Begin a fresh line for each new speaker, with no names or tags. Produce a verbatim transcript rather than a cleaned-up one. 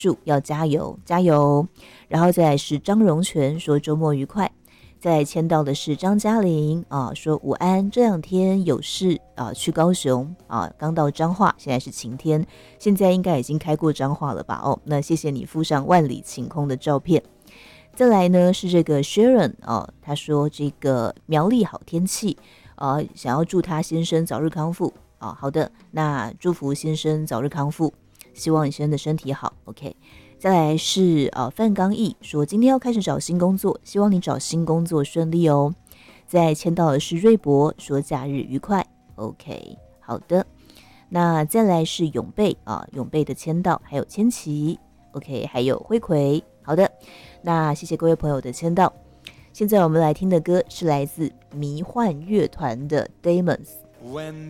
祝要加油加油。然后再来是张荣全说周末愉快。再签到的是张嘉玲啊，说午安，这两天有事啊，去高雄啊，刚到彰化，现在是晴天，现在应该已经开过彰化了吧？哦，那谢谢你附上万里晴空的照片。再来呢是这个 Sharon 哦，他说这个苗栗好天气啊，想要祝他先生早日康复啊。好的，那祝福先生早日康复，希望你先生的身体好。OK。再来是呃范刚毅说今天要开始找新工作，希望你找新工作顺利哦。再签到的是瑞博说假日愉快 ，OK， 好的。那再来是永贝啊，永贝的签到，还有千琪 ，OK， 还有辉奎，好的。那谢谢各位朋友的签到。现在我们来听的歌是来自迷幻乐团的 Demons。When